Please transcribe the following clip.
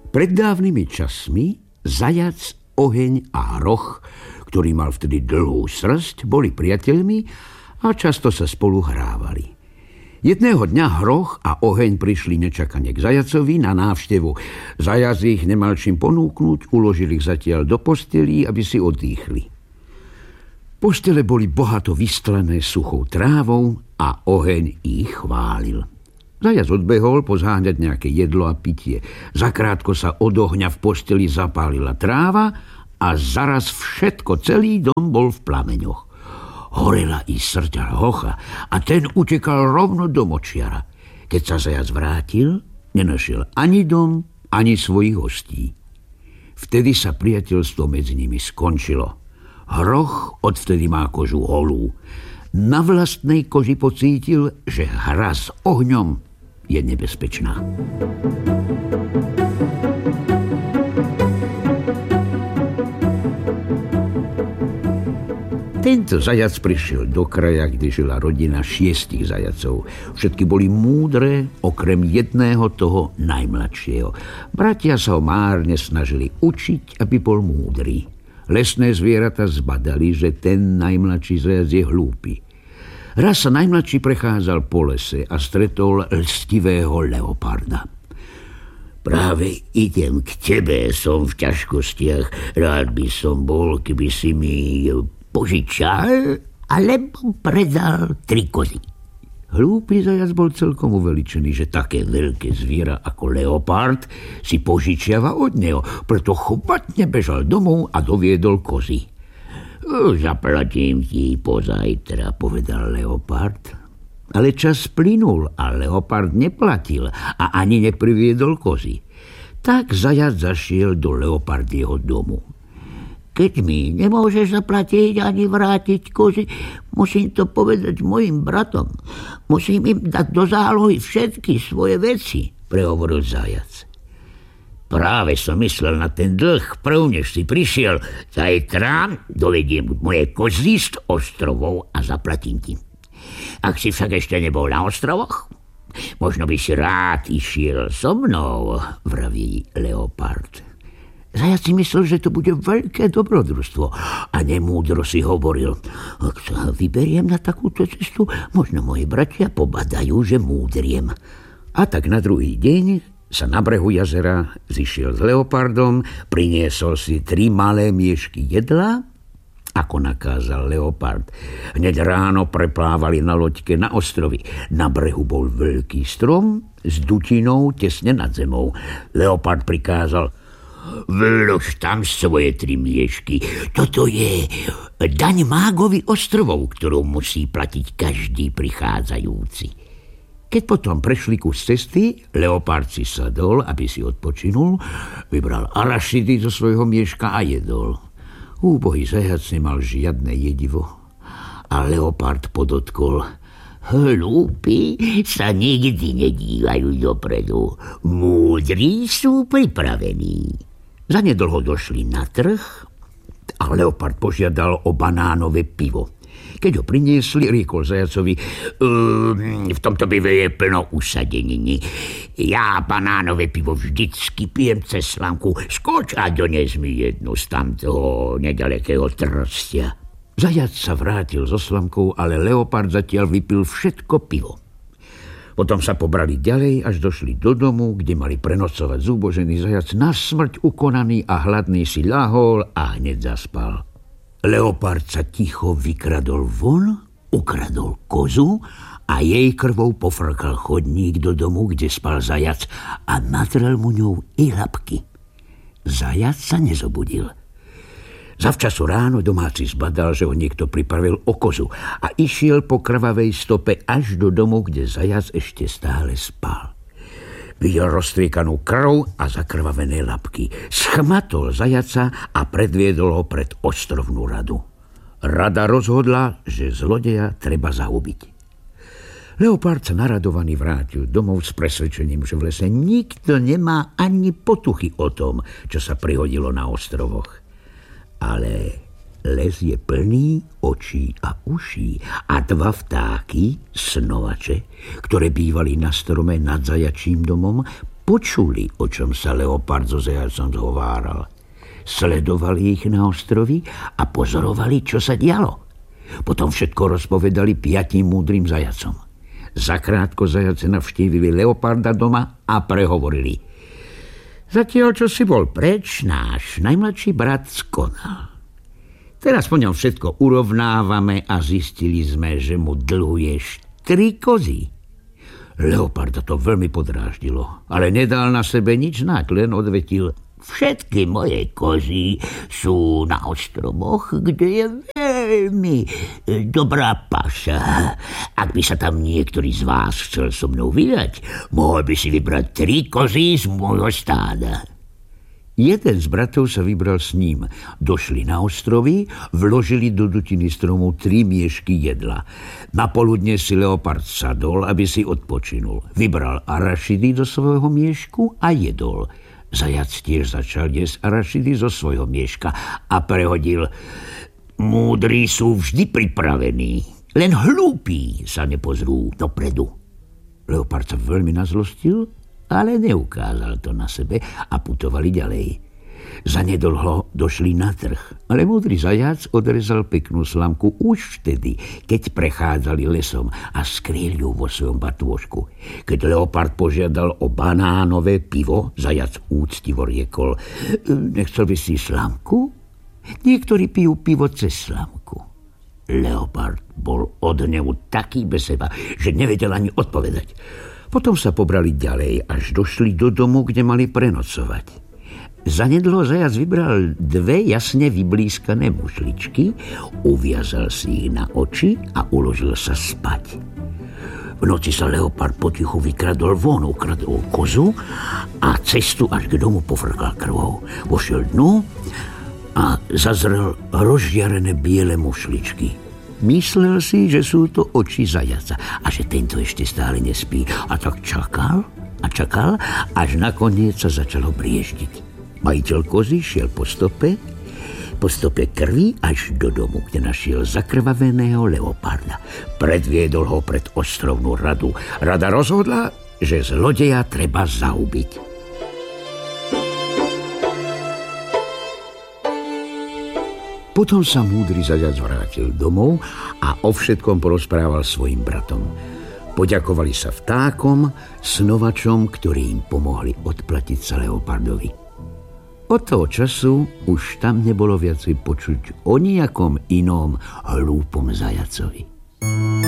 Pred dávnymi časmi zajac, oheň a hroch, ktorý mal vtedy dlhú srsť, boli priateľmi a často sa spolu hrávali. Jedného dňa hroch a oheň prišli nečakane k zajacovi na návštevu. Zajac ich nemal čím ponúknuť, uložil ich zatiaľ do postelí, aby si odýchli. Postele boli bohato vystlené suchou trávou a oheň ich chválil. Zajac odbehol pozháňať nejaké jedlo a pitie. Zakrátko sa od ohňa v posteli zapálila tráva a zaraz všetko, celý dom bol v plameňoch. Horela i srťa hrocha a ten utekal rovno do močiara. Keď sa zajac vrátil, nenašiel ani dom, ani svojich hostí. Vtedy sa priateľstvo medzi nimi skončilo. Hroch odvtedy má kožu holú. Na vlastnej koži pocítil, že hra s ohňom je nebezpečná. Tento zajac prišiel do kraja, kde žila rodina 6 zajacov. Všetky boli múdre, okrem jedného, toho najmladšieho. Bratia sa ho márne snažili učiť, aby bol múdry. Lesné zvieratá zbadali, že ten najmladší zajac je hlúpy. Raz sa najmladší prechádzal po lese a stretol lstivého leoparda. Práve idem k tebe, som v ťažkostiach. Rád by som bol, keby si mi požičal, alebo predal 3 kozy. Hlúpy zajac bol celkom uveličený, že také veľké zviera ako leopard si požičiava od neho, preto chopatne bežal domov a doviedol kozy. Zaplatím ti pozajtra, povedal leopard. Ale čas plynul a leopard neplatil a ani nepriviedol kozy. Tak zajac zašiel do leopardieho domu. Keď mi nemôžeš zaplatiť ani vrátiť kozy, musím to povedať mojim bratom. Musím im dať do zálohy všetky svoje veci, prehovoril zajac. Práve som myslel na ten dlh, prv než si prišiel. Zajtra dovediem moje kozy z ostrovov a zaplatím ti. Ak si však ešte nebol na ostrovoch, možno by si rád išiel so mnou, vraví leopard. Zajac si myslel, že to bude veľké dobrodružstvo a nemúdro si hovoril. Ak sa vyberiem na takúto cestu, možno moji bratia pobadajú, že múdriem. A tak na druhý deň sa na brehu jazera zišiel s leopardom, priniesol si 3 malé miešky jedla, ako nakázal leopard. Hneď ráno preplávali na loďke na ostrovy. Na brehu bol veľký strom s dutinou tesne nad zemou. Leopard prikázal: Vlož tam svoje 3 miešky. Toto je daň mágovi ostrovov, ktorú musí platiť každý prichádzajúci. Keď potom prešli kus cesty, leopard si sadol, aby si odpočinul, vybral arašidy zo svojho mieška a jedol. Úbohý zajac nemal žiadne jedivo. A leopard podotkol: Hlúpi sa nikdy nedívajú dopredu. Múdri sú pripravení. Zanedlho došli na trh a leopard požiadal o banánové pivo. Keď ho priniesli, riekol zajacovi: v tomto pive je plno usadeniny. Ja banánové pivo vždycky pijem cez slanku. Skoč a dones mi jednu z tamtoho nedalekého trstia. Zajac sa vrátil so slamkou, ale leopard zatiaľ vypil všetko pivo. Potom sa pobrali ďalej, až došli do domu, kde mali prenocovať. Zúbožený zajac na smrť ukonaný a hladný si ľahol a hneď zaspal. Leopard sa ticho vykradol von, ukradol kozu a jej krvou pofrkal chodník do domu, kde spal zajac a natrel mu ňou i labky. Zajac sa nezobudil. Zavčasu ráno domáci zbadal, že ho niekto pripravil o kozu a išiel po krvavej stope až do domu, kde zajac ešte stále spal. Videl rozstriekanú krv a zakrvavené labky. Schmatol zajaca a predviedol ho pred ostrovnú radu. Rada rozhodla, že zlodeja treba zahubiť. Leopard sa naradovaný vrátil domov s presvedčením, že v lese nikto nemá ani potuchy o tom, čo sa prihodilo na ostrovoch. Ale les je plný očí a uší a 2 vtáky, snovače, ktoré bývali na strome nad zajačím domom, počuli, o čom sa leopard so zajacom zhováral. Sledovali ich na ostrovi a pozorovali, čo sa dialo. Potom všetko rozpovedali 5 múdrym zajacom. Zakrátko zajace navštívili leoparda doma a prehovorili: Zatiaľ, čo si bol preč, náš najmladší brat skonal. Teraz po ňom všetko urovnávame a zistili sme, že mu dlhuješ 3 kozy. Leoparda to veľmi podráždilo, ale nedal na sebe nič znať, len odvetil: Všetky moje kozy sú na ostrovoch, kde je veľmi dobrá paša. Ak by sa tam niektorý z vás chcel so mnou vydať, mohol by si vybrať 3 kozy z môjho stáda. Jeden z bratov sa vybral s ním. Došli na ostrovy, vložili do dutiny stromu 3 miešky jedla. Napoludne si leopard sadol, aby si odpočinul. Vybral arašidy do svojho miešku a jedol. Zajac tiež začal jesť arašidy zo svojho mieška a prehodil: Múdri sú vždy pripravení, len hlúpí sa nepozrú dopredu. Leopard sa veľmi nazlostil, ale neukázal to na sebe a putovali ďalej. Zanedlho došli na trh, ale múdry zajac odrezal peknú slamku už vtedy, keď prechádzali lesom a skryl ju vo svojom batôžku. Keď leopard požiadal o banánové pivo, zajac úctivo riekol: Nechcel by si slamku? Niektorí pijú pivo cez slamku. Leopard bol od hnevu taký bez seba, že nevedel ani odpovedať. Potom sa pobrali ďalej, až došli do domu, kde mali prenocovať. Zanedlho zajac vybral 2 jasne vyblískané mušličky, uviazal si ich na oči a uložil sa spať. V noci sa leopard potichu vykradol von, ukradol kozu a cestu až k domu pofrkal krvou. Vošiel dnu a zazrel rozžiarené biele mušličky. Myslel si, že sú to oči zajaca a že tento ešte stále nespí. A tak čakal a čakal, až nakoniec sa začalo brieždiť. Majiteľ kozy šiel po stope krvi až do domu, kde našiel zakrvaveného leoparda. Predviedol ho pred ostrovnú radu. Rada rozhodla, že zlodeja treba zahubiť. Potom sa múdry zajac vrátil domov a o všetkom porozprával svojim bratom. Poďakovali sa vtákom, snovačom, ktorí im pomohli odplatiť sa leopardovi. Od toho času už tam nebolo viacej počuť o nejakom inom hlúpom zajacovi.